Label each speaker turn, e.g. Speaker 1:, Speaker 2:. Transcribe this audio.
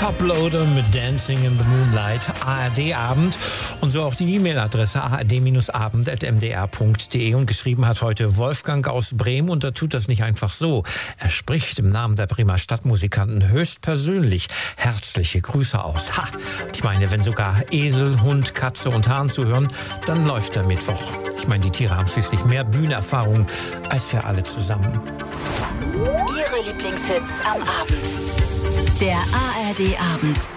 Speaker 1: Toploader mit Dancing in the Moonlight, ARD-Abend und so auch die E-Mail-Adresse ard-abend@mdr.de. Und geschrieben hat heute Wolfgang aus Bremen und er tut das nicht einfach so. Er spricht im Namen der Bremer Stadtmusikanten höchstpersönlich herzliche Grüße aus. Ha! Ich meine, wenn sogar Esel, Hund, Katze und Hahn zuhören, dann läuft der Mittwoch. Ich meine, die Tiere haben schließlich mehr Bühnenerfahrung als wir alle zusammen.
Speaker 2: Ihre Lieblingshits am Abend. Der ARD-Abend.